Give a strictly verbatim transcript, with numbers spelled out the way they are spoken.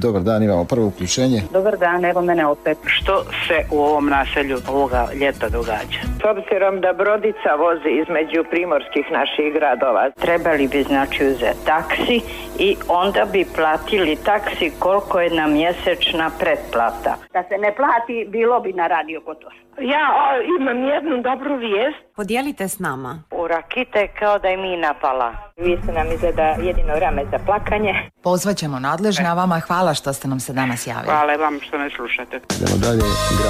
Dobar dan, imamo prvo uključenje. Dobar dan, evo mene opet. Što se u ovom naselju ovoga ljeta događa? S obzirom da brodica vozi između primorskih naših gradova. Trebali bi znači uzeti taksi i onda bi platili taksi koliko je na mjesečna pretplata. Da se ne plati, bilo bi na Radio Kotor. Ja o, imam jednu dobru vijest. Podijelite s nama. U Rakite kao da je mina pala. Vi ste nam izgleda jedino rame za plakanje. Pozvaćemo nadležne, a vama hvala što ste nam se danas javili. Hvala vam što ne slušate. Idemo dalje.